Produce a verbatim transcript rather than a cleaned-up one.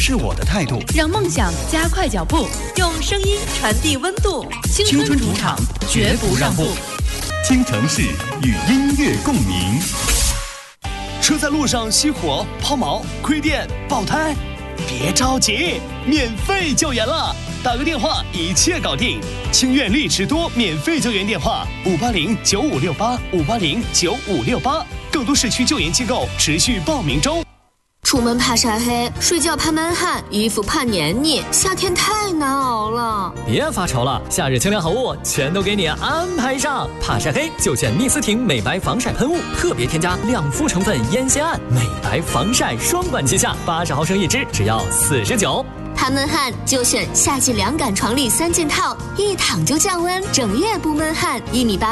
是我的态度， 让梦想加快脚步，用声音传递温度。青春主场，绝不让步。 京城市与音乐共鸣。 车在路上熄火、抛锚、亏电、爆胎，别着急，免费救援了，打个电话一切搞定。清苑力驰多免费救援电话：五八零九五六八五八零九五六八，更多市区救援机构持续报名中。 出门怕晒黑，睡觉怕闷汗，衣服怕黏腻，夏天太难熬了。 别发愁了，夏日清凉好物全都给你安排上。怕晒黑就选蜜丝婷美白防晒喷雾，特别添加亮肤成分烟酰胺，美白防晒双管齐下，八十毫升一支，只要四十九。 怕闷汗就选夏季凉感床笠三件套，一躺就降温，整夜不闷汗，一米八。